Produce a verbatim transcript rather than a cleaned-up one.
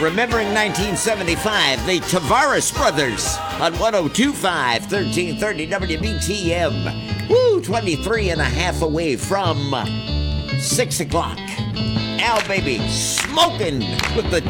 Remembering nineteen seventy-five, the Tavares Brothers on one oh two point five, thirteen thirty W B T M. Woo, twenty-three and a half away from six o'clock. Al Baby smoking with the